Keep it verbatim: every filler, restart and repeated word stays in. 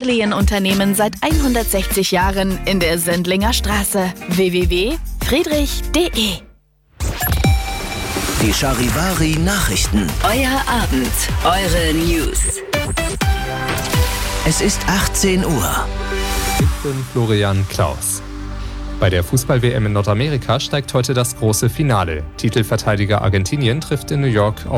Immobilienunternehmen seit hundertsechzig Jahren in der Sendlinger Straße. w w w punkt friedrich punkt de Die Charivari Nachrichten. Euer Abend, eure News. Es ist achtzehn Uhr. Ich bin Florian Klaus. Bei der Fußball-W M in Nordamerika steigt heute das große Finale. Titelverteidiger Argentinien trifft in New York auf